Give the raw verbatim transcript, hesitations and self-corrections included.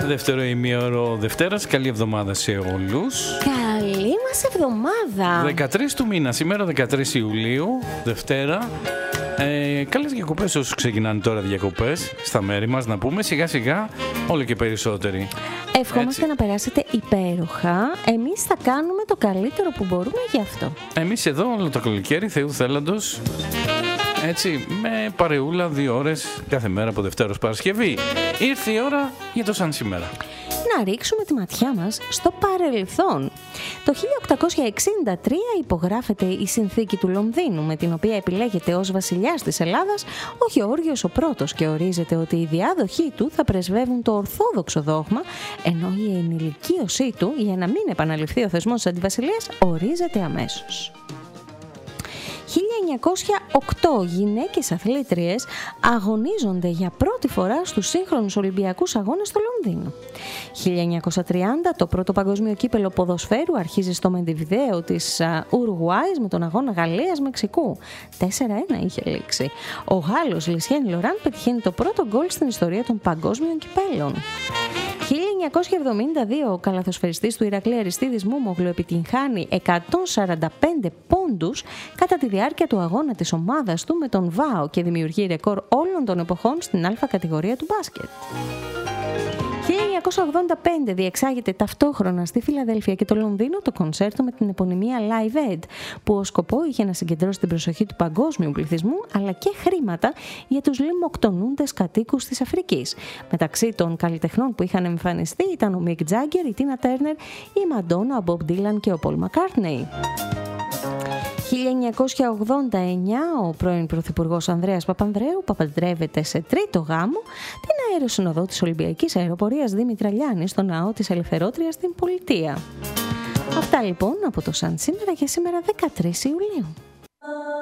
Δεύτερο ημίωρο Δευτέρας. Καλή εβδομάδα σε όλους. Καλή μας εβδομάδα. δεκατρείς του μήνα, σήμερα δεκατρείς Ιουλίου, Δευτέρα. Ε, καλές διακοπές όσους ξεκινάνε τώρα διακοπές στα μέρη μας, να πούμε σιγά σιγά όλο και περισσότεροι. Ευχόμαστε να περάσετε υπέροχα. Εμείς θα κάνουμε το καλύτερο που μπορούμε γι' αυτό. Εμείς εδώ όλο το καλοκαίρι, Θεού θέλοντος, έτσι, με παρεούλα δύο ώρες κάθε μέρα από Δευτέρα ως Παρασκευή. Ήρθε η ώρα για το σαν σήμερα. Να ρίξουμε τη ματιά μας στο παρελθόν. Το χίλια οκτακόσια εξήντα τρία υπογράφεται η Συνθήκη του Λονδίνου, με την οποία επιλέγεται ως βασιλιάς της Ελλάδας ο Γεώργιος ο Πρώτος και ορίζεται ότι οι διάδοχοί του θα πρεσβεύουν το ορθόδοξο δόγμα, ενώ η ενηλικίωσή του, για να μην επαναληφθεί ο θεσμός της αντιβασιλείας, ορίζεται αμέσως. χίλια εννιακόσια οκτώ γυναίκες αθλήτριες αγωνίζονται για πρώτη φορά στους σύγχρονους Ολυμπιακούς Αγώνες στο Λονδίνο. χίλια εννιακόσια τριάντα το πρώτο παγκόσμιο κύπελο ποδοσφαίρου αρχίζει στο Μεντεβιδέο της Ουρουγουάης με τον αγώνα Γαλλίας-Μεξικού. τέσσερα ένα είχε λήξει. Ο Γάλλος Λισιέν Λοράν πετυχαίνει το πρώτο γκολ στην ιστορία των παγκόσμιων κυπέλων. χίλια εννιακόσια εβδομήντα δύο ο καλαθοσφαιριστής του Ηρακλή Αριστίδης Μούμογλου επιτυγχάνει εκατόν σαράντα πέντε πόντους κατά τη διάρκεια του αγώνα της ομάδας του με τον ΒΑΟ και δημιουργεί ρεκόρ όλων των εποχών στην Α κατηγορία του μπάσκετ. χίλια εννιακόσια ογδόντα πέντε διεξάγεται ταυτόχρονα στη Φιλαδέλφια και το Λονδίνο το κονσέρτο με την επωνυμία Live Aid, που ως σκοπό είχε να συγκεντρώσει την προσοχή του παγκόσμιου πληθυσμού αλλά και χρήματα για τους λιμοκτονούντες κατοίκους της Αφρικής. Μεταξύ των καλλιτεχνών που είχαν εμφανιστεί ήταν ο Μικ Τζάγκερ, η Τίνα Τέρνερ, η Μαντόνα, ο Μπομπ Ντίλαν και ο Πολ Μακκάρτνεϊ. χίλια εννιακόσια ογδόντα εννιά ο πρώην Πρωθυπουργός Ανδρέας Παπανδρέου παντρεύεται σε τρίτο γάμο την αεροσυνοδό της Ολυμπιακής Αεροπορίας Δήμητρα Λιάννη στο ναό της Ελευθερότριας στην Πολιτεία. Αυτά λοιπόν από το Σαν σήμερα για σήμερα δεκατρείς Ιουλίου.